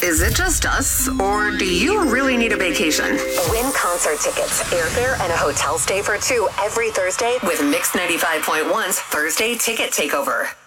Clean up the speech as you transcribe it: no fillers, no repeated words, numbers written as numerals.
Is it just us, or do you really need a vacation? Win concert tickets, airfare, and a hotel stay for two every Thursday with Mix 95.1's Thursday Ticket Takeover.